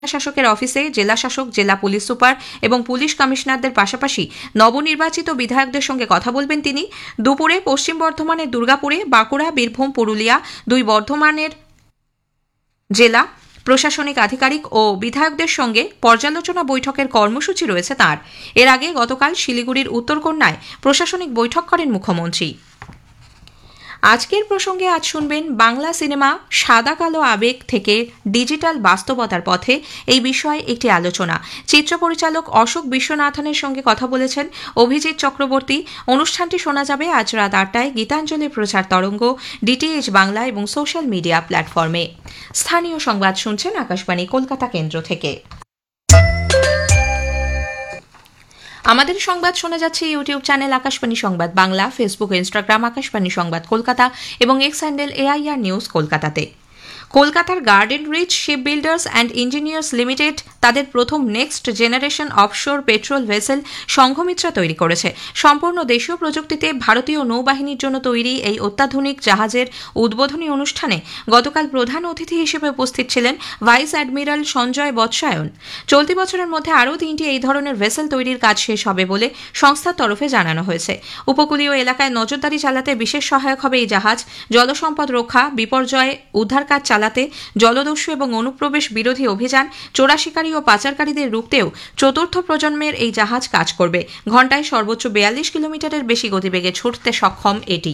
শাসকের অফিসে জেলা শাসক, জেলা পুলিশ সুপার এবং পুলিশ কমিশনারদের পাশাপাশি নবনির্বাচিত বিধায়কদের সঙ্গে কথা বলবেন তিনি। দুপুরে পশ্চিম বর্ধমানের দুর্গাপুরে, বাঁকুড়া, বীরভূম, পুরুলিয়া দুই বর্ধমানের জেলা প্রশাসনিক আধিকারিক ও বিধায়কদের সঙ্গে পর্যালোচনা বৈঠকের কর্মসূচি রয়েছে তাঁর। এর আগে গতকাল শিলিগুড়ির উত্তরকন্যায় প্রশাসনিক বৈঠক করেন মুখ্যমন্ত্রী। আজকের প্রসঙ্গে আজ শুনবেন বাংলা সিনেমা সাদা কালো আবেগ থেকে ডিজিটাল বাস্তবতার পথে, এই বিষয়ে একটি আলোচনা। চিত্র পরিচালক অশোক বিশ্বনাথনের সঙ্গে কথা বলেছেন অভিজিৎ চক্রবর্তী। অনুষ্ঠানটি শোনা যাবে আজ রাত 8টায় গীতাঞ্জলি প্রচার তরঙ্গ, ডিটিএইচ বাংলা এবং সোশ্যাল মিডিয়া প্ল্যাটফর্মে। স্থানীয় সংবাদ শুনছেন আকাশবাণী কলকাতা কেন্দ্র থেকে। আমাদের সংবাদ শোনা যাচ্ছে ইউটিউব চ্যানেল আকাশবাণী সংবাদ বাংলা, ফেসবুক ও ইনস্টাগ্রাম আকাশবাণী সংবাদ কলকাতা এবং এক্স হ্যান্ডেল AIR নিউজ কলকাতাতে। কলকাতার garden reach ship builders and engineers limited তাদের প্রথম next generation offshore petrol vessel সংঘমিত্রা তৈরি করেছে। সম্পূর্ণ দেশীয় প্রযুক্তিতে ভারতীয় নৌবাহিনীর জন্য তৈরি এই অত্যাধুনিক জাহাজের উদ্বোধনী অনুষ্ঠানে গতকাল প্রধান অতিথি হিসেবে উপস্থিত ছিলেন ভাইস অ্যাডমিরাল সঞ্জয় বৎসায়ন। চলতি বছরের মধ্যে আরও 3টি এই ধরনের ভেসেল তৈরির কাজ শেষ হবে বলে সংস্থার তরফে জানানো হয়েছে। উপকূলীয় এলাকায় নজরদারি চালাতে বিশেষ সহায়ক হবে এই জাহাজ। জলসম্পদ রক্ষা, বিপর্যয় উদ্ধার কাজ চালাতে, জলদস্যু এবং অনুপ্রবেশ বিরোধী অভিযান, চোরা শিকারী ও পাচারকারীদের রুখতেও চতুর্থ প্রজন্মের এই জাহাজ কাজ করবে। ঘণ্টায় সর্বোচ্চ 42 কিলোমিটারের বেশি গতিবেগে ছুটতে সক্ষম এটি।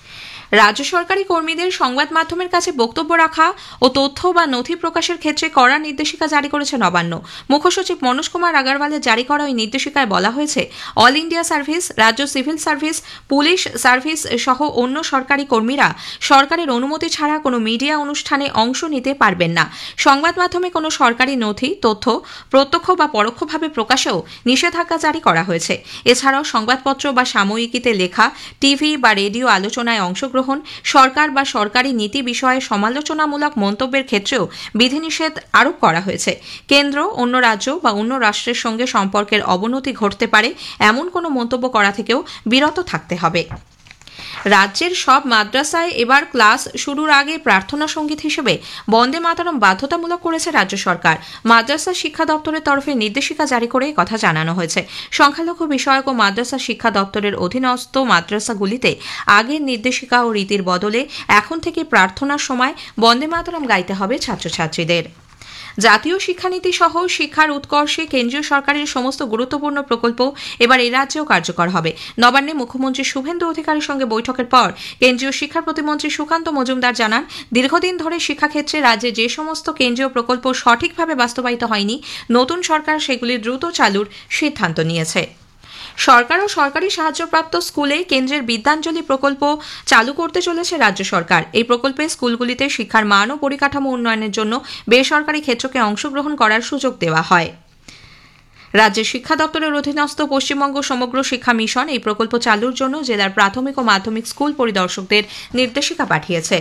রাজ্য সরকারি কর্মীদের সংবাদ মাধ্যমের কাছে বক্তব্য রাখা ও তথ্য বা নথি প্রকাশের ক্ষেত্রে কড়া নির্দেশিকা জারি করেছে নবান্ন। মুখ্যসচিব মনোজ কুমার আগরওয়ালের জারি করা ওই নির্দেশিকায় বলা হয়েছে, অল ইন্ডিয়া সার্ভিস, রাজ্য সিভিল সার্ভিস, পুলিশ সার্ভিস সহ অন্য সরকারি কর্মীরা সরকারের অনুমতি ছাড়া কোনো মিডিয়া অনুষ্ঠানে অংশ নিতে পারবেন না। সংবাদ মাধ্যমে কোনো সরকারি নথি, তথ্য প্রত্যক্ষ বা পরোক্ষভাবে প্রকাশেও নিষেধাজ্ঞা জারি করা হয়েছে। এছাড়াও সংবাদপত্র বা সাময়িকীতে লেখা, টিভি বা রেডিও আলোচনায় অংশগ্রহণ, সরকার বা সরকারি নীতি বিষয়ে সমালোচনামূলক মন্তব্যের ক্ষেত্রেও বিধিনিষেধ আরোপ করা হয়েছে। কেন্দ্র, অন্য রাজ্য বা অন্য রাষ্ট্রের সঙ্গে সম্পর্কের অবনতি ঘটতে পারে এমন কোনো মন্তব্য করা থেকেও বিরত থাকতে হবে। রাজ্যের সব মাদ্রাসায় এবার ক্লাস শুরুর আগে প্রার্থনা সঙ্গীত হিসেবে বন্দে মাতরম বাধ্যতামূলক করেছে রাজ্য সরকার। মাদ্রাসা শিক্ষা দপ্তরের তরফে নির্দেশিকা জারি করে কথা জানানো হয়েছে। সংখ্যালঘু বিষয়ক ও মাদ্রাসা শিক্ষা দপ্তরের অধীনস্থ মাদ্রাসাগুলিতে আগের নির্দেশিকা ও রীতির বদলে এখন থেকে প্রার্থনার সময় বন্দে মাতরম গাইতে হবে ছাত্রছাত্রীদের। জাতীয় শিক্ষানীতি সহ শিক্ষার উৎকর্ষে কেন্দ্রীয় সরকারের সমস্ত গুরুত্বপূর্ণ প্রকল্প এবার এই রাজ্যেও কার্যকর হবে। নবান্নে মুখ্যমন্ত্রী শুভেন্দু অধিকারীর সঙ্গে বৈঠকের পর কেন্দ্রীয় শিক্ষা প্রতিমন্ত্রী সুকান্ত মজুমদার জানান, দীর্ঘদিন ধরে শিক্ষাক্ষেত্রে রাজ্যে যে সমস্ত কেন্দ্রীয় প্রকল্প সঠিকভাবে বাস্তবায়িত হয়নি, নতুন সরকার সেগুলি দ্রুত চালুর সিদ্ধান্ত নিয়েছে। সরকার ও সরকারি সাহায্যপ্রাপ্ত স্কুলে কেন্দ্রের বিদ্যাঞ্জলি প্রকল্প চালু করতে চলেছে রাজ্য সরকার। এই প্রকল্পে স্কুলগুলিতে শিক্ষার মান ও পরিকাঠামো উন্নয়নের জন্য বেসরকারি ক্ষেত্রকে অংশগ্রহণ করার সুযোগ দেওয়া হয়। রাজ্যের শিক্ষা দপ্তরের অধীনস্থ পশ্চিমবঙ্গ সমগ্র শিক্ষা মিশন এই প্রকল্প চালুর জন্য জেলার প্রাথমিক ও মাধ্যমিক স্কুল পরিদর্শকদের নির্দেশিকা পাঠিয়েছে।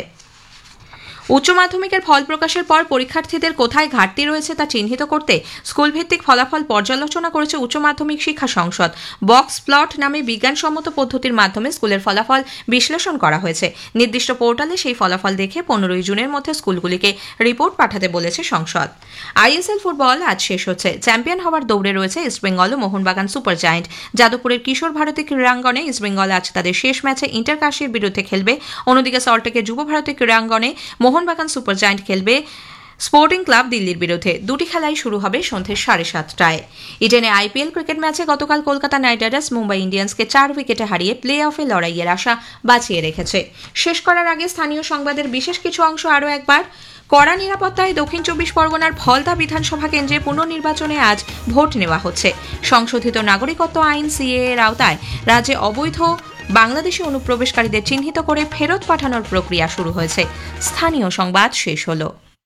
উচ্চ মাধ্যমিকের ফল প্রকাশের পর পরীক্ষার্থীদের কোথায় ঘাটতি রয়েছে তা চিহ্নিত করতে স্কুলভিত্তিক ফলাফল পর্যালোচনা করেছে উচ্চ মাধ্যমিক শিক্ষা সংসদ। বক্স প্লট নামে বিজ্ঞানসম্মত পদ্ধতির মাধ্যমে স্কুলের ফলাফল বিশ্লেষণ করা হয়েছে। নির্দিষ্ট পোর্টালে সেই ফলাফল দেখে 15 জুনের মধ্যে স্কুলগুলিকে রিপোর্ট পাঠাতে বলেছে সংসদ। ISL ফুটবল আজ শেষ হচ্ছে। চ্যাম্পিয়ন হওয়ার দৌড়ে রয়েছে ইস্টবেঙ্গল ও মোহনবাগান সুপার জায়ান্ট। যাদবপুরের কিশোর ভারতী ক্রীড়াঙ্গনে ইস্টবেঙ্গল আজ তাদের শেষ ম্যাচে ইন্টারকাশির বিরুদ্ধে খেলবে। অন্যদিকে সল্টলেকের যুব ভারতী ক্রীড়াঙ্গনে মোহনবাগান সুপার জায়ান্ট খেলবে স্পোর্টিং ক্লাব দিল্লির বিরুদ্ধে। দুটি খেলাই শুরু হবে সন্ধ্যে 7:30টায়। ইডেনে IPL ক্রিকেট ম্যাচে গতকাল কলকাতা নাইট রাইডার্স মুম্বাই ইন্ডিয়ান্সকে 4 উইকেটে হারিয়ে প্লে অফে লড়াইয়ের আশা বাঁচিয়ে রেখেছে। শেষ করার আগে স্থানীয় সংবাদের বিশেষ কিছু অংশ আরও একবার। কড়া নিরাপত্তায় দক্ষিণ 24 পরগনার ফলতা বিধানসভা কেন্দ্রে পুনর্নির্বাচনে আজ ভোট নেওয়া হচ্ছে। সংশোধিত নাগরিকত্ব আইন CAA এর আওতায় রাজ্যে অবৈধ বাংলাদেশি অনুপ্রবেশকারীদের চিহ্নিত করে ফেরত পাঠানোর প্রক্রিয়া শুরু হয়েছে। স্থানীয় সংবাদ শেষ হল।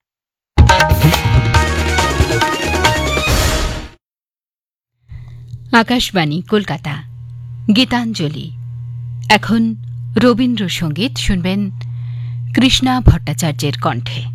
আকাশবাণী কলকাতা, গীতাঞ্জলি। এখন রবীন্দ্রসঙ্গীত শুনবেন কৃষ্ণা ভট্টাচার্যের কণ্ঠে।